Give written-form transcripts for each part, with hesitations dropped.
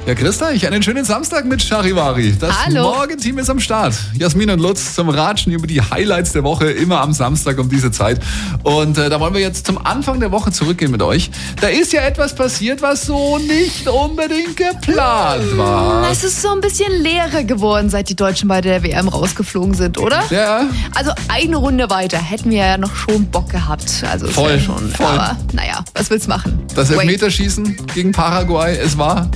Ja, grüßt euch. Einen schönen Samstag mit Charivari. Das Morgenteam ist am Start. Jasmin und Lutz zum Ratschen über die Highlights der Woche, immer am Samstag um diese Zeit. Und da wollen wir jetzt zum Anfang der Woche zurückgehen mit euch. Da ist ja etwas passiert, was so nicht unbedingt geplant war. Es ist so ein bisschen leerer geworden, seit die Deutschen bei der WM rausgeflogen sind, oder? Ja. Also eine Runde weiter hätten wir ja noch schon Bock gehabt. Also voll, ist ja schon, voll. Aber naja, was willst du machen? Das Elfmeterschießen gegen Paraguay, es war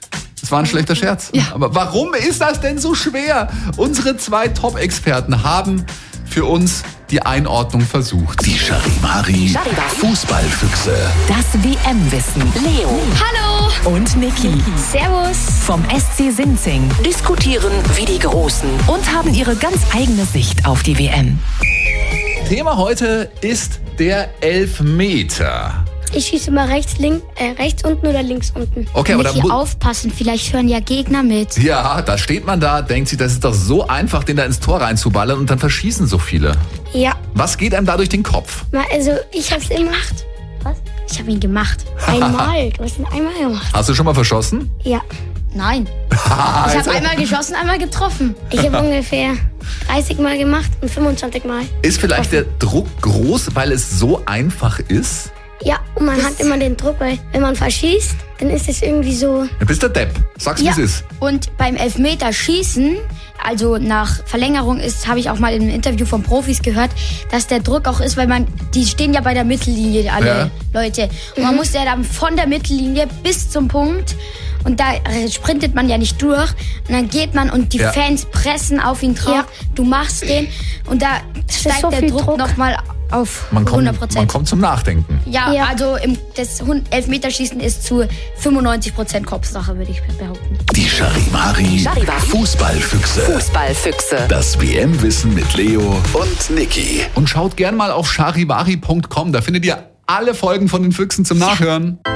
ein schlechter Scherz. Ja. Aber warum ist das denn so schwer? Unsere zwei Top-Experten haben für uns die Einordnung versucht. Die Charivari Fußballfüchse. Das WM-Wissen. Leo. Hallo. Und Niki. Servus. Vom SC Sinzing. Diskutieren wie die Großen. Und haben ihre ganz eigene Sicht auf die WM. Thema heute ist der Elfmeter. Ich schieße mal rechts unten oder links unten. Okay, aber Nicht hier aufpassen, vielleicht hören ja Gegner mit. Ja, da steht man da, denkt sich, das ist doch so einfach, den da ins Tor reinzuballern und dann verschießen so viele. Ja. Was geht einem da durch den Kopf? Also, ich hab's immer gemacht. Was? Ich hab ihn gemacht. Einmal. Du hast ihn einmal gemacht. Hast du schon mal verschossen? Ja. Nein. Ich habe einmal geschossen, einmal getroffen. Ich habe ungefähr 30 Mal gemacht und 25 Mal. Ist vielleicht der Druck groß, weil es so einfach ist? Ja, und man hat immer den Druck, weil wenn man verschießt, dann ist es irgendwie so... Du bist der Depp. Sag's, wie es ist. Und beim Elfmeterschießen, also nach Verlängerung habe ich auch mal in einem Interview von Profis gehört, dass der Druck auch ist, weil die stehen ja bei der Mittellinie, alle Leute. Und man muss ja dann von der Mittellinie bis zum Punkt, und da sprintet man ja nicht durch, und dann geht man und die Fans pressen auf ihn drauf, du machst den, und da steigt so der viel Druck nochmal auf 100%. Man kommt zum Nachdenken. Ja, also das Elfmeterschießen ist zu 95% Kopfsache, würde ich behaupten. Die Charivari Fußballfüchse. Fußballfüchse. Das WM-Wissen mit Leo und Niki. Und schaut gern mal auf charivari.com, da findet ihr alle Folgen von den Füchsen zum Nachhören.